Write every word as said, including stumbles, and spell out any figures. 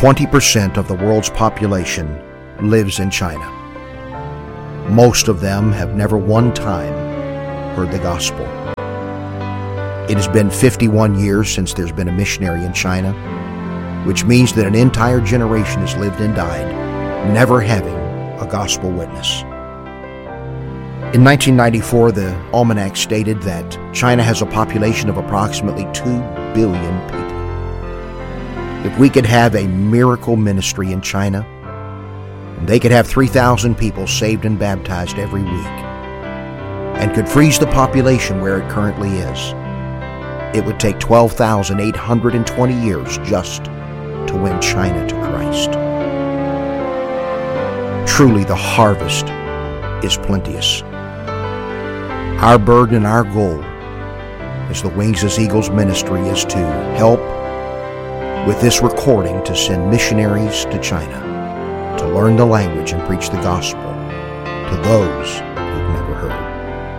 twenty percent of the world's population lives in China. Most of them have never one time heard the gospel. It has been fifty-one years since there's been a missionary in China, which means that an entire generation has lived and died never having a gospel witness. In nineteen ninety-four, the almanac stated that China has a population of approximately two billion people. If we could have a miracle ministry in China, and they could have three thousand people saved and baptized every week, and could freeze the population where it currently is, it would take twelve thousand eight hundred twenty years just to win China to Christ. Truly, the harvest is plenteous. Our burden and our goal as the Wings as Eagles ministry is to help with this recording to send missionaries to China to learn the language and preach the gospel to those who've never heard.